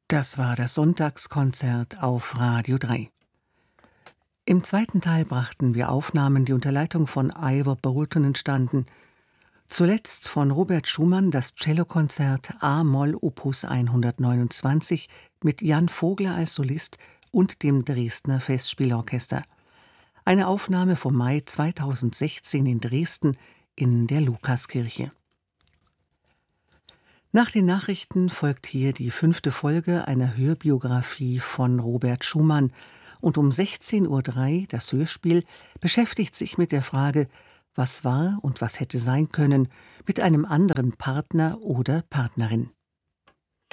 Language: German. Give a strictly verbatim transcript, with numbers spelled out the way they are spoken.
Das war das Sonntagskonzert auf Radio drei. Im zweiten Teil brachten wir Aufnahmen, die unter Leitung von Ivor Boulton entstanden. Zuletzt von Robert Schumann das Cellokonzert A-Moll Opus hundertneunundzwanzig mit Jan Vogler als Solist und dem Dresdner Festspielorchester. Eine Aufnahme vom Mai zweitausendsechzehn in Dresden in der Lukaskirche. Nach den Nachrichten folgt hier die fünfte Folge einer Hörbiografie von Robert Schumann und um sechzehn Uhr drei, das Hörspiel, beschäftigt sich mit der Frage, was war und was hätte sein können, mit einem anderen Partner oder Partnerin.